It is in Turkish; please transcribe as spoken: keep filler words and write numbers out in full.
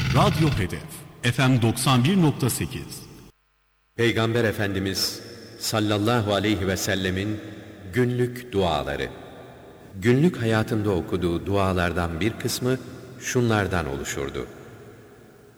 Radyo Hedef F M doksan bir nokta sekiz. Peygamber Efendimiz sallallahu aleyhi ve sellemin günlük duaları. Günlük hayatında okuduğu dualardan bir kısmı şunlardan oluşurdu.